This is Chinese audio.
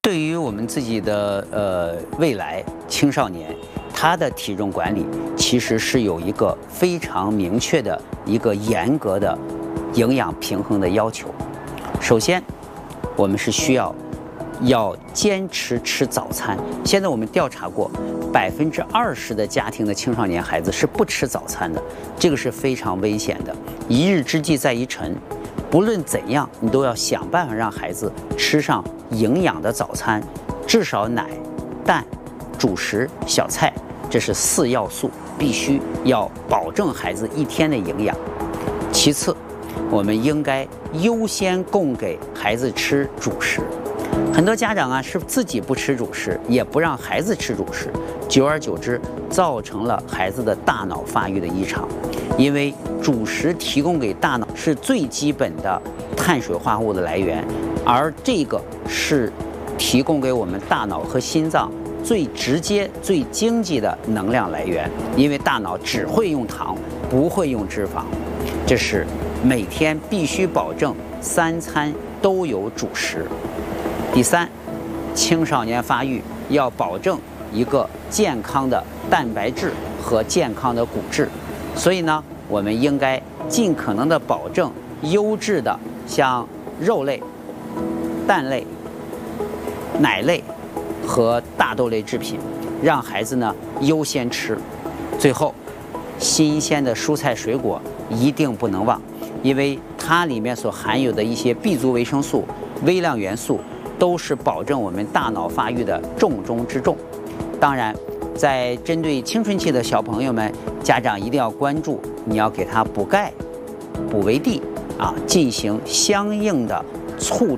对于我们自己的未来青少年，他的体重管理其实是有一个非常明确的一个严格的营养平衡的要求。首先，我们是需要坚持吃早餐。现在我们调查过，20%的家庭的青少年孩子是不吃早餐的，这个是非常危险的。一日之计在于晨，不论怎样，你都要想办法让孩子吃上营养的早餐，至少奶、蛋、主食、小菜，这是4要素，必须要保证孩子一天的营养。其次，我们应该优先供给孩子吃主食。很多家长是自己不吃主食，也不让孩子吃主食，久而久之，造成了孩子的大脑发育的异常。因为主食提供给大脑是最基本的碳水化合物的来源，而这个是提供给我们大脑和心脏最直接、最经济的能量来源。因为大脑只会用糖，不会用脂肪。这是每天必须保证3餐都有主食。第三，青少年发育要保证一个健康的蛋白质和健康的骨质，所以呢，我们应该尽可能的保证优质的像肉类、蛋类、奶类和大豆类制品，让孩子呢优先吃。最后，新鲜的蔬菜水果一定不能忘，因为它里面所含有的一些 B 族维生素、微量元素，都是保证我们大脑发育的重中之重。当然，在针对青春期的小朋友们，家长一定要关注，你要给他补钙、补维 D 进行相应的促